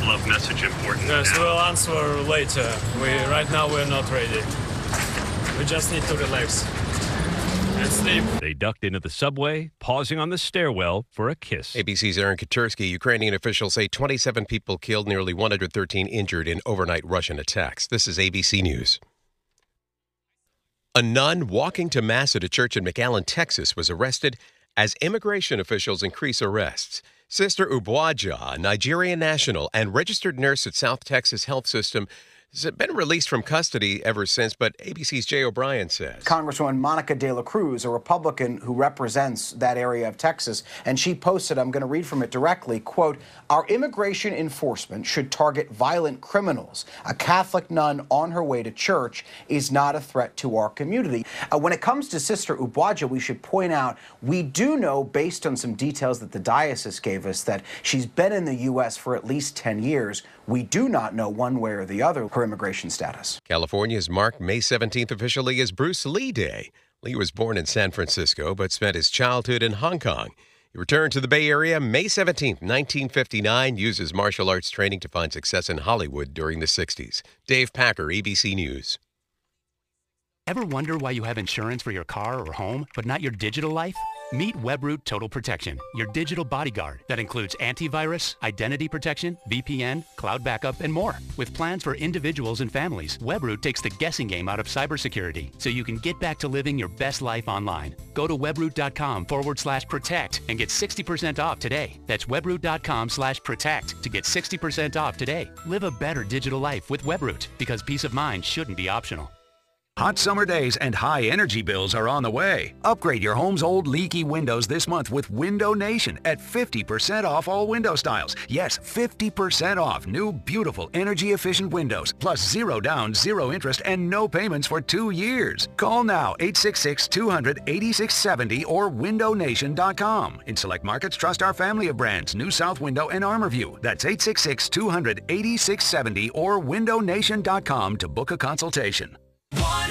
love message important? Yes, now? we'll answer later. Right now we're not ready. We just need to relax and sleep. They ducked into the subway, pausing on the stairwell for a kiss. ABC's Aaron Katursky. Ukrainian officials say 27 people killed, nearly 113 injured in overnight Russian attacks. This is ABC News. A nun walking to Mass at a church in McAllen, Texas, was arrested as immigration officials increase arrests. Sister Ubwaja, a Nigerian national and registered nurse at South Texas Health System, has been released from custody ever since, but ABC's Jay O'Brien says. Congresswoman Monica De La Cruz, a Republican who represents that area of Texas, and she posted, I'm going to read from it directly, quote, "Our immigration enforcement should target violent criminals. A Catholic nun on her way to church is not a threat to our community." When it comes to Sister Ubwaja, we should point out, we do know, based on some details that the diocese gave us, that she's been in the U.S. for at least 10 years. We do not know one way or the other her immigration status. California has marked May 17th officially as Bruce Lee Day. Lee was born in San Francisco but spent his childhood in Hong Kong. He returned to the Bay Area May 17th, 1959, used his martial arts training to find success in Hollywood during the 60s. Dave Packer, ABC News. Ever wonder why you have insurance for your car or home, but not your digital life? Meet Webroot Total Protection, your digital bodyguard that includes antivirus, identity protection, VPN, cloud backup, and more. With plans for individuals and families, Webroot takes the guessing game out of cybersecurity so you can get back to living your best life online. Go to webroot.com/protect and get 60% off today. That's webroot.com/protect to get 60% off today. Live a better digital life with Webroot, because peace of mind shouldn't be optional. Hot summer days and high energy bills are on the way. Upgrade your home's old leaky windows this month with Window Nation at 50% off all window styles. Yes, 50% off new beautiful energy efficient windows, plus 0 down, 0 interest, and no payments for 2 years. Call now 866-200-8670 or windownation.com. In select markets, trust our family of brands, New South Window and ArmorView. That's 866-200-8670 or windownation.com to book a consultation.